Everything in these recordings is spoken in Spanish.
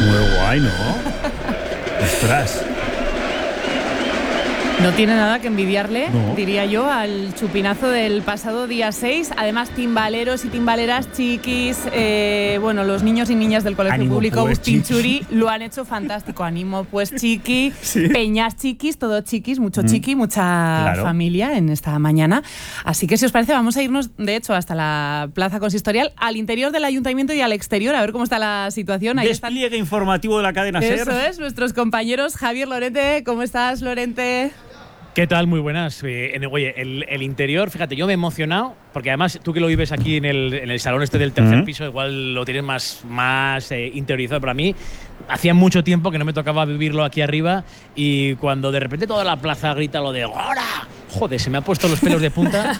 Muy guay, ¿no? Ostras. No tiene nada que envidiarle, No. diría yo, al chupinazo del pasado día 6. Además, timbaleros y timbaleras chiquis, los niños y niñas del Colegio Ánimo, Público pues, Bustinchuri lo han hecho fantástico. Ánimo, pues chiqui, Sí. peñas chiquis, todo chiquis, mucho chiqui, mucha Claro. familia en esta mañana. Así que si os parece, vamos a irnos, de hecho, hasta la Plaza Consistorial, al interior del Ayuntamiento y al exterior, a ver cómo está la situación. Ahí están. Despliegue informativo de la cadena SER. Eso es, nuestros compañeros. Javier Lorente, ¿cómo estás, Lorente? ¿Qué tal? Muy buenas. Oye, el interior, fíjate, yo me he emocionado, porque además tú que lo vives aquí en el salón este del tercer piso, igual lo tienes más interiorizado. Para mí, hacía mucho tiempo que no me tocaba vivirlo aquí arriba, y cuando de repente toda la plaza grita lo de ¡Hora! Joder, se me han puesto los pelos de punta.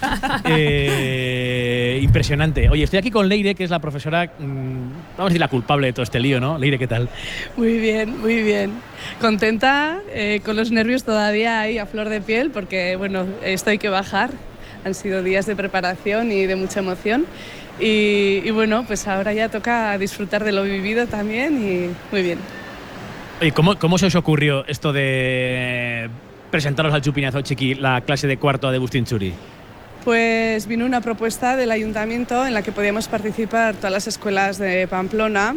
Impresionante. Oye, estoy aquí con Leire, que es la profesora, vamos a decir, la culpable de todo este lío, ¿no? Leire, ¿qué tal? Muy bien, muy bien. Contenta, con los nervios todavía ahí a flor de piel, porque bueno, esto hay que bajar. Han sido días de preparación y de mucha emoción. Y bueno, pues ahora ya toca disfrutar de lo vivido también y muy bien. Oye, ¿cómo se os ocurrió esto de presentaros al chupinazo chiqui, la clase de cuarto de Bustinchuri? Pues vino una propuesta del ayuntamiento en la que podíamos participar todas las escuelas de Pamplona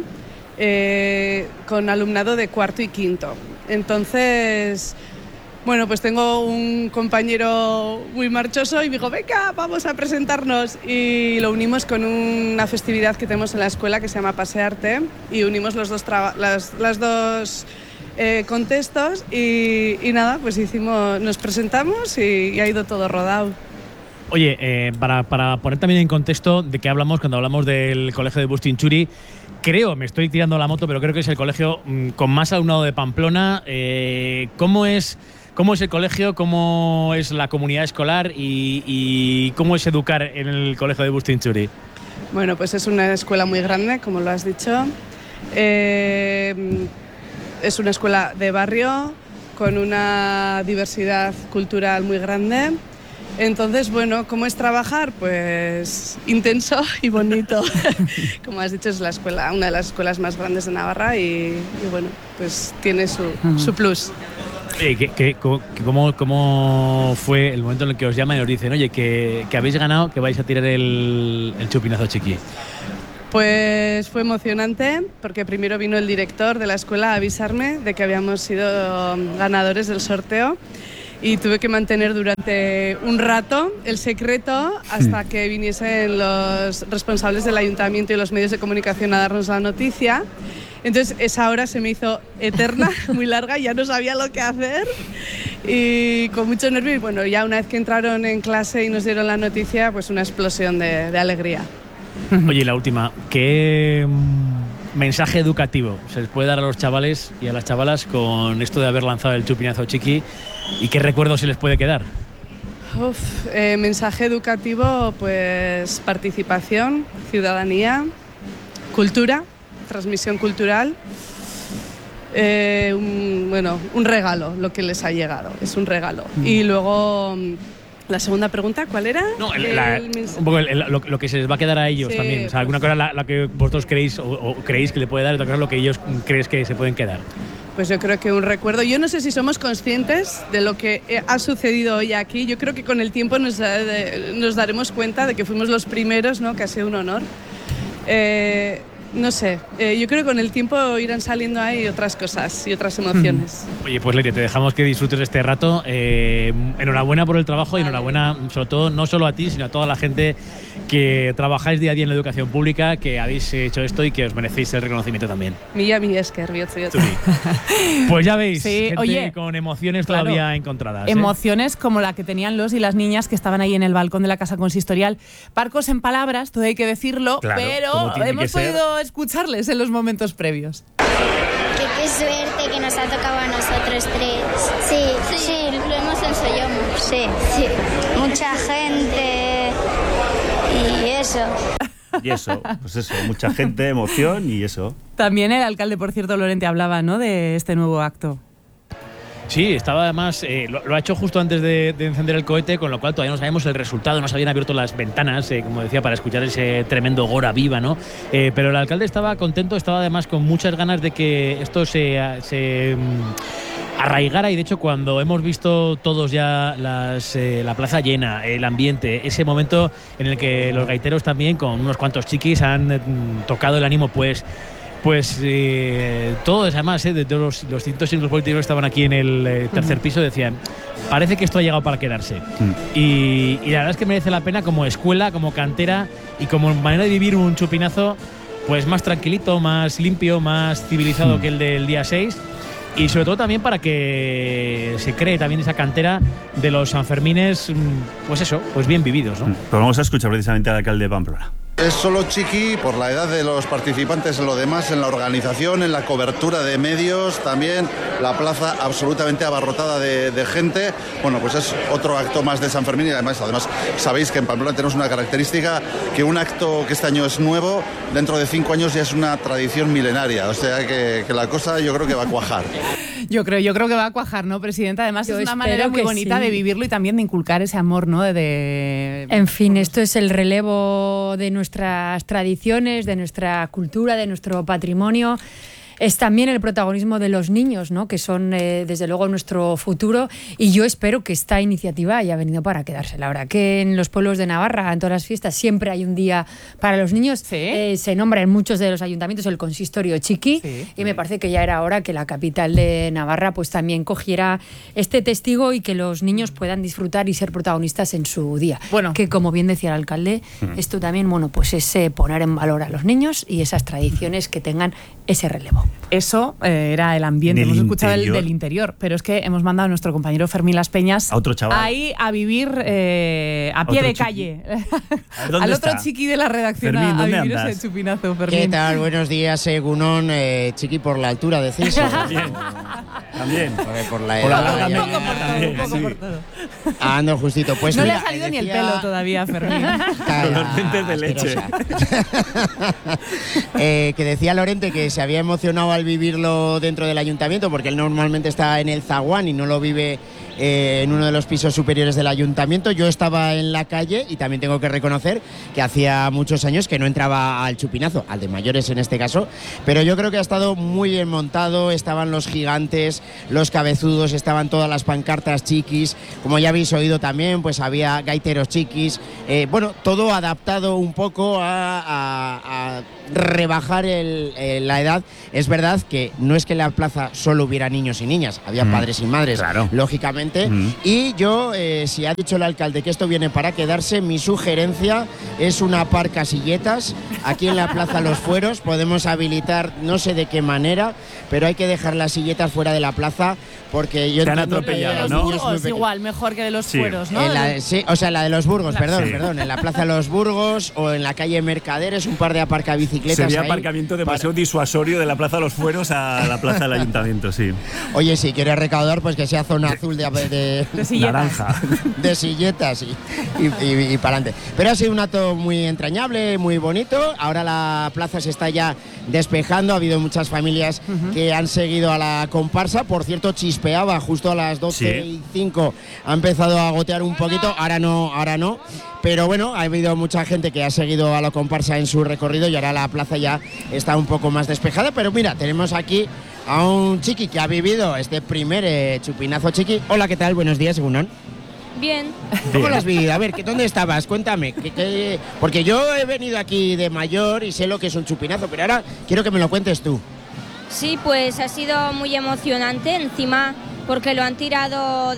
con alumnado de cuarto y quinto. Entonces, bueno, pues tengo un compañero muy marchoso y me dijo, venga, vamos a presentarnos. Y lo unimos con una festividad que tenemos en la escuela que se llama Pasearte, y unimos los dos las dos contextos y nada, pues nos presentamos y ha ido todo rodado. Oye, para poner también en contexto de qué hablamos cuando hablamos del colegio de Bustinchuri, me estoy tirando la moto, pero creo que es el colegio con más alumnado de Pamplona. ¿Cómo es el colegio? ¿Cómo es la comunidad escolar? ¿Y cómo es educar en el colegio de Bustinchuri? Bueno, pues es una escuela muy grande, como lo has dicho. Es una escuela de barrio con una diversidad cultural muy grande. Entonces, bueno, ¿cómo es trabajar? Pues intenso y bonito. Como has dicho, es una de las escuelas más grandes de Navarra y bueno, pues tiene su plus. ¿Cómo fue el momento en el que os llaman y os dicen, oye, que habéis ganado, que vais a tirar el chupinazo chiqui? Pues fue emocionante, porque primero vino el director de la escuela a avisarme de que habíamos sido ganadores del sorteo, y tuve que mantener durante un rato el secreto hasta que viniesen los responsables del ayuntamiento y los medios de comunicación a darnos la noticia. Entonces esa hora se me hizo eterna, muy larga, ya no sabía lo que hacer y con mucho nervio. Y bueno, ya una vez que entraron en clase y nos dieron la noticia, pues una explosión de alegría. Oye, la última, ¿qué mensaje educativo se les puede dar a los chavales y a las chavalas con esto de haber lanzado el chupinazo chiqui, y qué recuerdo se les puede quedar? Mensaje educativo, pues participación, ciudadanía, cultura, transmisión cultural. Un regalo, lo que les ha llegado, es un regalo. Y luego, la segunda pregunta, ¿cuál era? No, un poco lo que se les va a quedar a ellos, sí, también. O sea, alguna cosa la que vosotros creéis o creéis que le puede dar, y otra cosa lo que ellos creéis que se pueden quedar. Pues yo creo que un recuerdo. Yo no sé si somos conscientes de lo que ha sucedido hoy aquí. Yo creo que con el tiempo nos daremos cuenta de que fuimos los primeros, ¿no? Que ha sido un honor. No sé, yo creo que con el tiempo irán saliendo ahí otras cosas y otras emociones. Oye, pues Leire, te dejamos que disfrutes de este rato. Enhorabuena por el trabajo y enhorabuena sobre todo, no solo a ti, sino a toda la gente que trabajáis día a día en la educación pública, que habéis hecho esto y que os merecéis el reconocimiento también. Mila esker, bihotz. Pues ya veis, sí, gente oye, con emociones claro, todavía encontradas. Emociones como la que tenían los y las niñas que estaban ahí en el balcón de la Casa Consistorial. Parcos en palabras, todo hay que decirlo, claro, pero hemos podido escucharles en los momentos previos. Qué suerte que nos ha tocado a nosotros tres. Sí, lo hemos ensayado. Sí, mucha gente y eso. Y eso, pues eso, mucha gente, emoción y eso. También el alcalde, por cierto, Lorente, hablaba, ¿no?, de este nuevo acto. Sí, estaba además, lo ha hecho justo antes de encender el cohete, con lo cual todavía no sabemos el resultado, no se habían abierto las ventanas, como decía, para escuchar ese tremendo Gora Viva, ¿no? Pero el alcalde estaba contento, estaba además con muchas ganas de que esto se arraigara, y de hecho cuando hemos visto todos ya la plaza llena, el ambiente, ese momento en el que los gaiteros también con unos cuantos chiquis han tocado el ánimo, pues todos además, de todos los distintos signos políticos que estaban aquí en el tercer piso decían, parece que esto ha llegado para quedarse. Y la verdad es que merece la pena como escuela, como cantera y como manera de vivir un chupinazo pues más tranquilito, más limpio, más civilizado que el del día 6. Y sobre todo también para que se cree también esa cantera de los Sanfermines, pues eso, pues bien vividos, ¿no? Pues vamos a escuchar precisamente al alcalde de Pamplona. Es solo chiqui por la edad de los participantes, en lo demás, en la organización, en la cobertura de medios, también la plaza absolutamente abarrotada de gente. Bueno, pues es otro acto más de San Fermín, y además sabéis que en Pamplona tenemos una característica, que un acto que este año es nuevo, dentro de 5 años ya es una tradición milenaria, o sea que la cosa yo creo que va a cuajar. Yo creo que va a cuajar, ¿no, Presidenta? Además es una manera muy bonita de vivirlo y también de inculcar ese amor, ¿no? En fin, esto es el relevo de nuestras tradiciones, de nuestra cultura, de nuestro patrimonio. Es también el protagonismo de los niños, ¿no? Que son desde luego nuestro futuro, y yo espero que esta iniciativa haya venido para quedarse. La verdad que en los pueblos de Navarra, en todas las fiestas, siempre hay un día para los niños. ¿Sí? Se nombra en muchos de los ayuntamientos el consistorio chiqui, sí. Y me parece que ya era hora que la capital de Navarra pues también cogiera este testigo y que los niños puedan disfrutar y ser protagonistas en su día. Bueno, que como bien decía el alcalde, esto también, bueno, pues es poner en valor a los niños y esas tradiciones que tengan ese relevo. Eso era el ambiente. Hemos escuchado el del interior, pero es que hemos mandado a nuestro compañero Fermín Las Peñas a otro chaval ahí a vivir a pie de calle. Al otro chiqui de la redacción, Fermín, a vivir andas? ese chupinazo, Fermín. ¿Qué tal? Buenos días, Egunon. Chiqui, por la altura, decís. También. Por la Por la edad. larga Un poco por todo, un poco por todo. Ando justito. Pues no mira, le ha salido ni el decía- pelo todavía a Fermín. Con los dientes de leche. Que decía Lorente que se había emocionado al vivirlo dentro del ayuntamiento, porque él normalmente está en el zaguán y no lo vive en uno de los pisos superiores del ayuntamiento. Yo estaba en la calle y también tengo que reconocer que hacía muchos años que no entraba al chupinazo, al de mayores en este caso, pero yo creo que ha estado muy bien montado. Estaban los gigantes, los cabezudos, estaban todas las pancartas chiquis, como ya habéis oído también, pues había gaiteros chiquis, bueno, todo adaptado un poco a rebajar la edad. Es verdad que no es que en la plaza solo hubiera niños y niñas, había padres y madres, claro, lógicamente. Y yo, si ha dicho el alcalde que esto viene para quedarse, mi sugerencia es una par casilletas aquí en la Plaza Los Fueros. Podemos habilitar, no sé de qué manera, pero hay que dejar las silletas fuera de la plaza, porque yo te han entiendo que atropellado, los ¿no? Burgos igual, mejor que de los Sí. Fueros, ¿no? Sí, o sea, la de los Burgos, perdón, Sí. perdón, en la Plaza Los Burgos o en la calle Mercaderes, un par de aparcabicicletas. Sería ahí aparcamiento demasiado disuasorio de la Plaza de los Fueros a la Plaza del Ayuntamiento, sí. Oye, si quieres recaudar, pues que sea zona azul de silletas. Naranja. de silletas y para adelante. Pero ha sido un acto muy entrañable, muy bonito. Ahora la plaza se está ya despejando. Ha habido muchas familias que han seguido a la comparsa. Por cierto, chispeaba justo a las 12:05. Ha empezado a gotear un poquito. Ahora no. Pero bueno, ha habido mucha gente que ha seguido a la comparsa en su recorrido y ahora la plaza ya está un poco más despejada. Pero mira, tenemos aquí a un chiqui que ha vivido este primer chupinazo chiqui. Hola, ¿qué tal? Buenos días, Egunon. Bien. ¿Cómo lo has vivido? A ver, ¿dónde estabas? Cuéntame. Porque yo he venido aquí de mayor y sé lo que es un chupinazo, pero ahora quiero que me lo cuentes tú. Sí, pues ha sido muy emocionante, encima porque lo han tirado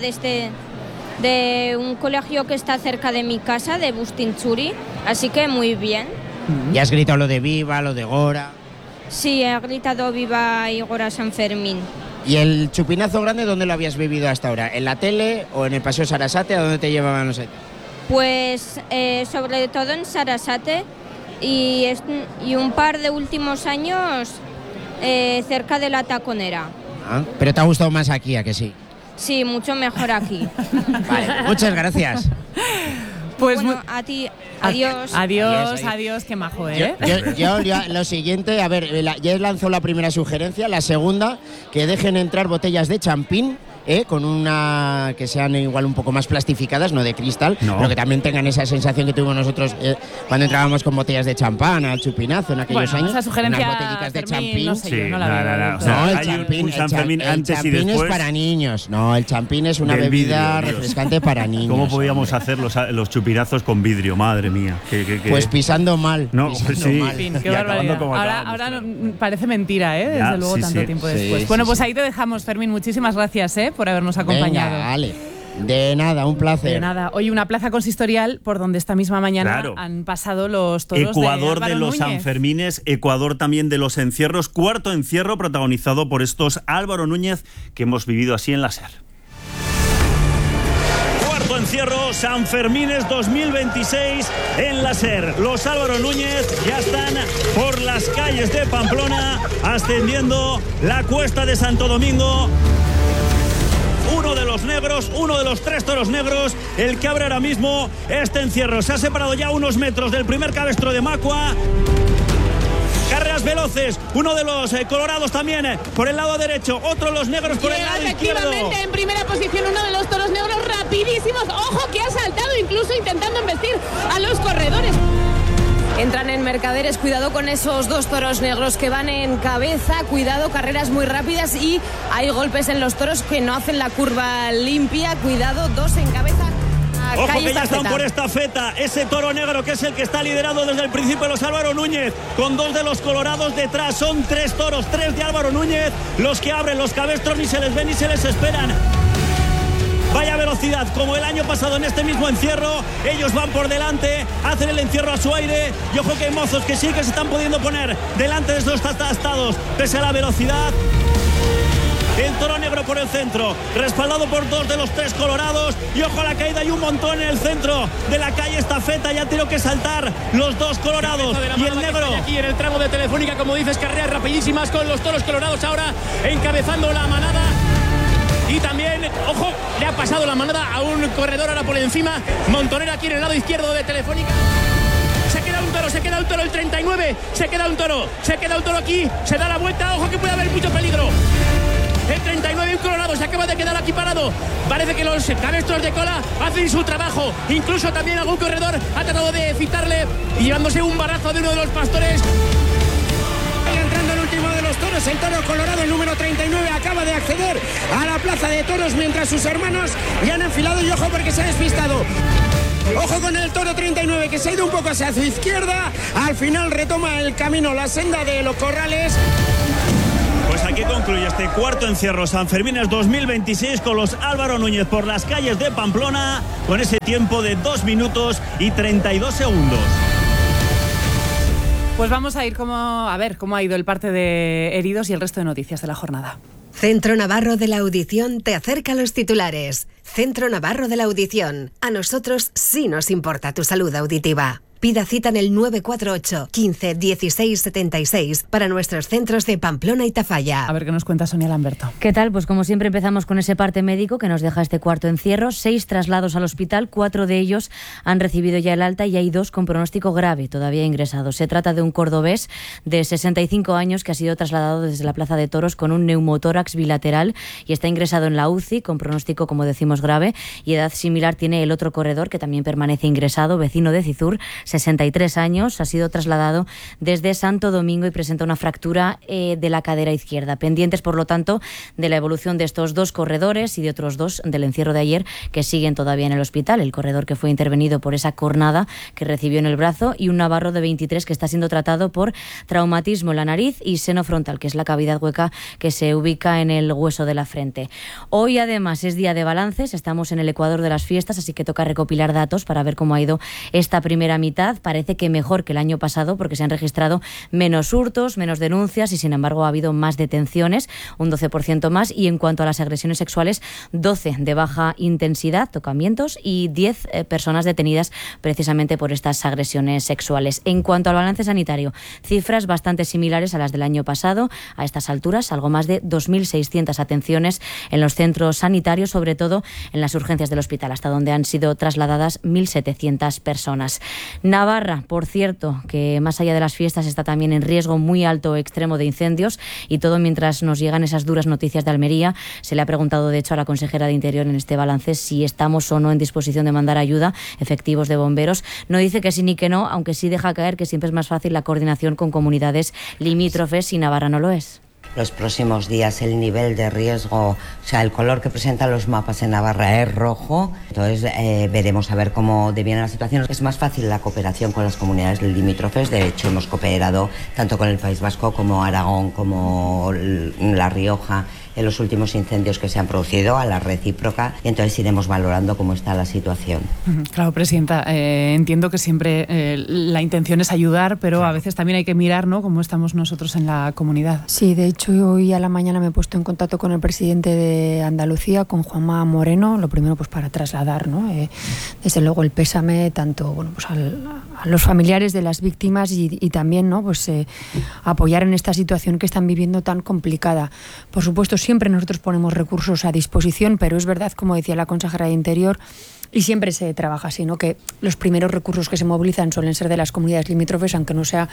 de un colegio que está cerca de mi casa, de Bustinchuri, así que muy bien. Y has gritado lo de Viva, lo de Gora. Sí, he gritado Viva Igora San Fermín. ¿Y el chupinazo grande dónde lo habías vivido hasta ahora? ¿En la tele o en el Paseo Sarasate? ¿A dónde te llevaban los años? Pues sobre todo en Sarasate y un par de últimos años cerca de la Taconera. Ah, pero te ha gustado más aquí, ¿a que sí? Sí, mucho mejor aquí. Vale, muchas gracias. Pues bueno, a ti, adiós. Adiós, qué majo, ¿eh? Yo lo siguiente, a ver, ya lanzó la primera sugerencia, la segunda, que dejen entrar botellas de champín con una que sean igual un poco más plastificadas, no de cristal, pero que también tengan esa sensación que tuvimos nosotros cuando entrábamos con botellas de champán al chupinazo en aquellos años. Esa sugerencia, unas botellitas de champín. No sé, yo no la veo. O sea, el hay champín, un San Fermín antes y después. Es para niños. No, el champín es una del bebida vidrio, refrescante para niños. ¿Cómo podíamos hacer los chupinazos con vidrio? Madre mía. Pues pisando mal. No, pisando sí. mal. En fin, qué barbaridad. Ahora no, parece mentira, desde Ya, luego, sí, tanto sí. tiempo después. Bueno, pues ahí te dejamos, Fermín. Muchísimas gracias por habernos acompañado. Venga, vale. De nada, un placer. De nada. Hoy una plaza consistorial por donde esta misma mañana Claro. han pasado los toros Ecuador de de los Núñez. Sanfermines, Ecuador también de los encierros, cuarto encierro protagonizado por estos Álvaro Núñez que hemos vivido así en la SER. Cuarto encierro, Sanfermines 2026 en la SER. Los Álvaro Núñez ya están por las calles de Pamplona ascendiendo la cuesta de Santo Domingo. Uno de los negros, uno de los 3 toros negros, el que abre ahora mismo este encierro. Se ha separado ya unos metros del primer cabestro de Macua. Carreras veloces, uno de los colorados también por el lado derecho, otro de los negros por el lado izquierdo. Efectivamente, en primera posición uno de los toros negros rapidísimos. Ojo que ha saltado incluso intentando embestir a los corredores. Entran en Mercaderes, cuidado con esos 2 toros negros que van en cabeza, cuidado, carreras muy rápidas y hay golpes en los toros que no hacen la curva limpia, cuidado, 2 en cabeza. Ojo que ya están por estafeta, ese toro negro que es el que está liderado desde el principio de los Álvaro Núñez, con 2 de los colorados detrás, son 3 toros, 3 de Álvaro Núñez, los que abren los cabestros, ni se les ven ni se les esperan. Vaya velocidad, como el año pasado en este mismo encierro, ellos van por delante, hacen el encierro a su aire, y ojo que hay mozos que sí que se están pudiendo poner delante de estos tastados, pese a la velocidad. El toro negro por el centro, respaldado por 2 de los 3 colorados, y ojo a la caída, hay un montón en el centro de la calle estafeta, ya tienen que saltar los 2 colorados y el negro. Aquí en el tramo de Telefónica, como dices, carreras rapidísimas con los toros colorados ahora encabezando la manada. Y también, ojo, le ha pasado la manada a un corredor ahora por encima. Montonera aquí en el lado izquierdo de Telefónica. Se queda un toro el 39. Se queda un toro aquí. Se da la vuelta, ojo que puede haber mucho peligro. El 39, un colorado, se acaba de quedar aquí parado. Parece que los cabestros de cola hacen su trabajo. Incluso también algún corredor ha tratado de citarle y llevándose un barazo de uno de los pastores. Entrando el último de los toros, el toro colorado, el número 39, acaba de acceder a la plaza de toros mientras sus hermanos ya han enfilado, y ojo porque se ha despistado. Ojo con el toro 39 que se ha ido un poco hacia su izquierda, al final retoma el camino, la senda de los corrales. Pues aquí concluye este cuarto encierro Sanfermines 2026 con los Álvaro Núñez por las calles de Pamplona, con ese tiempo de 2 minutos y 32 segundos. Pues vamos a ir a ver cómo ha ido el parte de heridos y el resto de noticias de la jornada. Centro Navarro de la Audición te acerca a los titulares. Centro Navarro de la Audición. A nosotros sí nos importa tu salud auditiva. Pida cita en el 948 15 16 76 para nuestros centros de Pamplona y Tafalla. A ver qué nos cuenta Sonia Lamberto. ¿Qué tal? Pues como siempre empezamos con ese parte médico que nos deja este cuarto encierro. 6 traslados al hospital, 4 de ellos han recibido ya el alta y hay 2 con pronóstico grave, todavía ingresados. Se trata de un cordobés de 65 años que ha sido trasladado desde la Plaza de Toros con un neumotórax bilateral y está ingresado en la UCI con pronóstico, como decimos, grave, y edad similar tiene el otro corredor que también permanece ingresado, vecino de Cizur, 63 años, ha sido trasladado desde Santo Domingo y presenta una fractura de la cadera izquierda. Pendientes, por lo tanto, de la evolución de estos 2 corredores y de otros 2 del encierro de ayer que siguen todavía en el hospital. El corredor que fue intervenido por esa cornada que recibió en el brazo y un navarro de 23 que está siendo tratado por traumatismo en la nariz y seno frontal, que es la cavidad hueca que se ubica en el hueso de la frente. Hoy, además, es día de balances. Estamos en el Ecuador de las fiestas, así que toca recopilar datos para ver cómo ha ido esta primera mitad. Parece que mejor que el año pasado porque se han registrado menos hurtos, menos denuncias y sin embargo ha habido más detenciones, un 12% más, y en cuanto a las agresiones sexuales, 12 de baja intensidad, tocamientos, y 10 personas detenidas precisamente por estas agresiones sexuales. En cuanto al balance sanitario, cifras bastante similares a las del año pasado. A estas alturas, algo más de 2.600 atenciones en los centros sanitarios, sobre todo en las urgencias del hospital, hasta donde han sido trasladadas 1.700 personas. Navarra, por cierto, que más allá de las fiestas está también en riesgo muy alto extremo de incendios, y todo mientras nos llegan esas duras noticias de Almería. Se le ha preguntado, de hecho, a la consejera de Interior en este balance si estamos o no en disposición de mandar ayuda, efectivos de bomberos. No dice que sí ni que no, aunque sí deja caer que siempre es más fácil la coordinación con comunidades limítrofes, y Navarra no lo es. Los próximos días el nivel de riesgo, o sea, el color que presentan los mapas en Navarra es rojo, entonces veremos a ver cómo deviene la situación. Es más fácil la cooperación con las comunidades limítrofes, de hecho hemos cooperado tanto con el País Vasco como Aragón, como La Rioja, en los últimos incendios que se han producido, a la recíproca, y entonces iremos valorando cómo está la situación. Claro, Presidenta, entiendo que siempre la intención es ayudar, pero a veces también hay que mirar, ¿no?, cómo estamos nosotros en la comunidad. Sí, de hecho hoy a la mañana me he puesto en contacto con el presidente de Andalucía, con Juanma Moreno, lo primero pues para trasladar, ¿no?, desde luego el pésame tanto, bueno, pues a los familiares de las víctimas y también, ¿no?, pues apoyar en esta situación que están viviendo tan complicada. Por supuesto, siempre nosotros ponemos recursos a disposición, pero es verdad, como decía la consejera de Interior, y siempre se trabaja así, ¿no?, que los primeros recursos que se movilizan suelen ser de las comunidades limítrofes, aunque no sea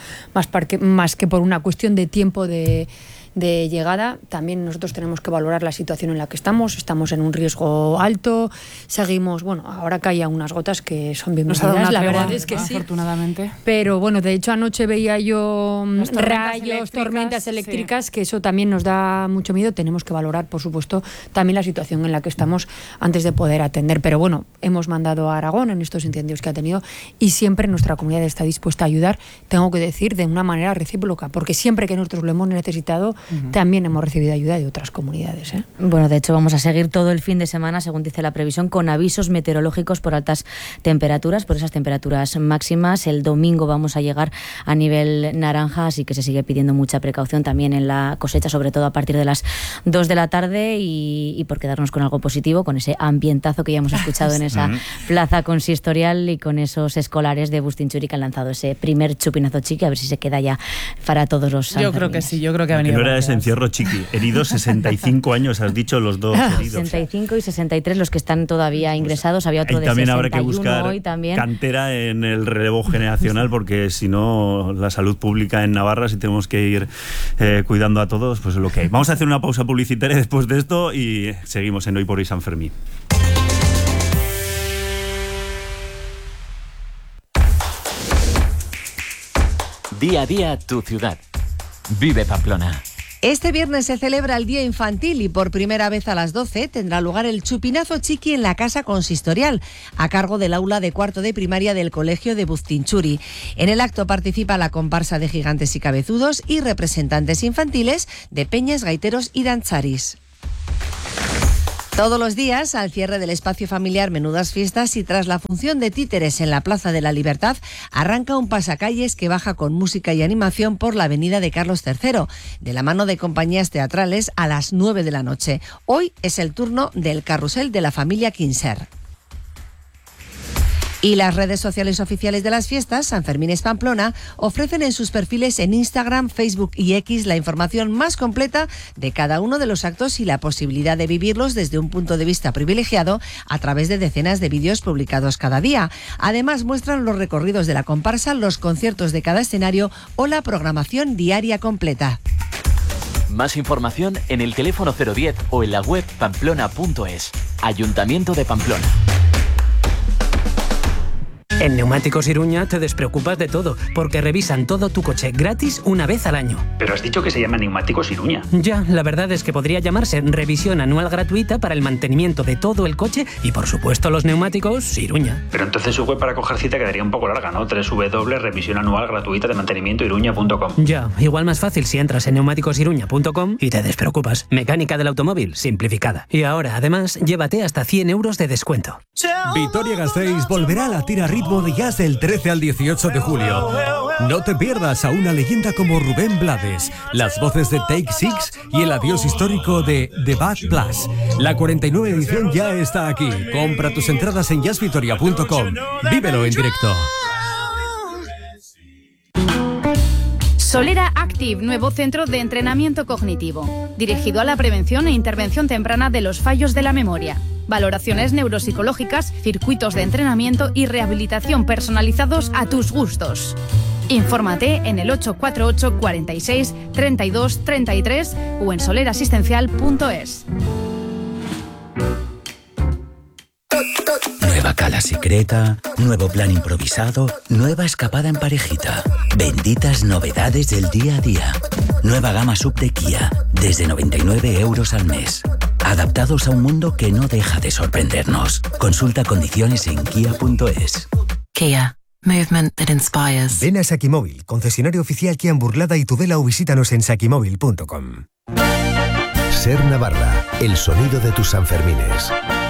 más que por una cuestión de tiempo de llegada. También nosotros tenemos que valorar la situación en la que estamos en un riesgo alto, seguimos, bueno, ahora caía unas gotas que son bienvenidas, la verdad es que sí, afortunadamente. Pero bueno, de hecho anoche veía yo rayos, tormentas eléctricas, sí, que eso también nos da mucho miedo. Tenemos que valorar, por supuesto, también la situación en la que estamos antes de poder atender, pero bueno, hemos mandado a Aragón en estos incendios que ha tenido, y siempre nuestra comunidad está dispuesta a ayudar, tengo que decir, de una manera recíproca, porque siempre que nosotros lo hemos necesitado, también hemos recibido ayuda de otras comunidades. Bueno, de hecho vamos a seguir todo el fin de semana, según dice la previsión, con avisos meteorológicos por altas temperaturas, por esas temperaturas máximas. El domingo vamos a llegar a nivel naranja, así que se sigue pidiendo mucha precaución también en la cosecha, sobre todo a partir de las 2 de la tarde, y por quedarnos con algo positivo, con ese ambientazo que ya hemos escuchado en esa plaza consistorial, y con esos escolares de Bustinchuri que han lanzado ese primer chupinazo chiqui, a ver si se queda ya para todos los sanfermines. Yo creo que sí, yo creo que ha venido. No era ese encierro chiqui, heridos 65 años, has dicho, los dos heridos. 65 y 63 los que están todavía ingresados, había otro de 61 habrá que buscar hoy también. Cantera en el relevo generacional, porque si no, la salud pública en Navarra, si tenemos que ir cuidando a todos, pues es lo que hay. Vamos a hacer una pausa publicitaria después de esto y seguimos en Hoy por Hoy San Fermín. Día a día tu ciudad. Vive Pamplona. Este viernes se celebra el Día Infantil y por primera vez a las 12 tendrá lugar el Chupinazo Chiqui en la Casa Consistorial, a cargo del aula de cuarto de primaria del Colegio de Bustinchuri. En el acto participa la comparsa de Gigantes y Cabezudos y representantes infantiles de peñas, gaiteros y danzaris. Todos los días, al cierre del espacio familiar Menudas Fiestas y tras la función de títeres en la Plaza de la Libertad, arranca un pasacalles que baja con música y animación por la avenida de Carlos III, de la mano de compañías teatrales a las 9 de la noche. Hoy es el turno del carrusel de la familia Quinser. Y las redes sociales oficiales de las fiestas, Sanfermines Pamplona, ofrecen en sus perfiles en Instagram, Facebook y X la información más completa de cada uno de los actos y la posibilidad de vivirlos desde un punto de vista privilegiado a través de decenas de vídeos publicados cada día. Además, muestran los recorridos de la comparsa, los conciertos de cada escenario o la programación diaria completa. Más información en el teléfono 010 o en la web pamplona.es. Ayuntamiento de Pamplona. En Neumáticos Iruña te despreocupas de todo, porque revisan todo tu coche gratis una vez al año. Pero has dicho que se llama Neumáticos Iruña. Ya, la verdad es que podría llamarse revisión anual gratuita para el mantenimiento de todo el coche y, por supuesto, los neumáticos Iruña. Pero entonces su web para coger cita quedaría un poco larga, ¿no? www.revisionanualgratuitademantenimientoiruña.com. Ya, igual más fácil si entras en neumáticosiruña.com y te despreocupas. Mecánica del automóvil simplificada. Y ahora, además, llévate hasta 100 euros de descuento. Vitoria-Gasteiz volverá a latir a ritmo de jazz del 13 al 18 de julio. No te pierdas a una leyenda como Rubén Blades, las voces de Take Six y el adiós histórico de The Bad Plus. La 49 edición ya está aquí. Compra tus entradas en jazzvitoria.com. Vívelo en directo. Solera Active, nuevo centro de entrenamiento cognitivo, dirigido a la prevención e intervención temprana de los fallos de la memoria. Valoraciones neuropsicológicas, circuitos de entrenamiento y rehabilitación personalizados a tus gustos. Infórmate en el 848 46 32 33 o en solerasistencial.es. Nueva cala secreta, nuevo plan improvisado, nueva escapada en parejita. Benditas novedades del día a día. Nueva gama sub de Kia, desde 99 euros al mes. Adaptados a un mundo que no deja de sorprendernos. Consulta condiciones en kia.es. Kia. Movement that inspires. Ven a Sakimóvil, concesionario oficial Kia en Burlada y Tudela, o visítanos en sakimóvil.com. Ser Navarra, el sonido de tus Sanfermines.